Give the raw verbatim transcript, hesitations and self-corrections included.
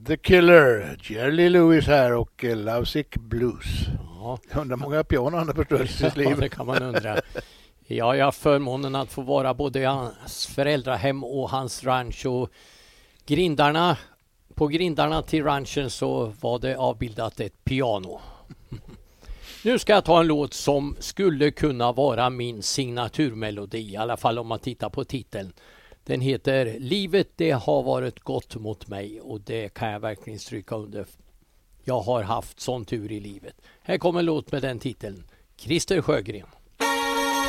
The Killer, Jerry Lee Lewis här och eh, Lovesick Blues. Ja. Jag undrar många piano han har förstört i sitt liv. Ja, det kan man undra. Ja, jag har förmånen att få vara både i hans föräldrahem och hans ranch, och grindarna, på grindarna till ranchen så var det avbildat ett piano. Nu ska jag ta en låt som skulle kunna vara min signaturmelodi, i alla fall om man tittar på titeln. Den heter Livet det har varit gott mot mig, och det kan jag verkligen stryka under. Jag har haft sån tur i livet. Här kommer en låt med den titeln. Christer Sjögren.